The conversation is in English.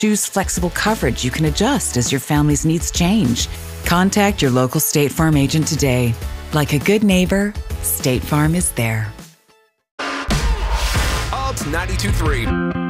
Choose flexible coverage you can adjust as your family's needs change. Contact your local State Farm agent today. Like a good neighbor, State Farm is there. Alt 92.3.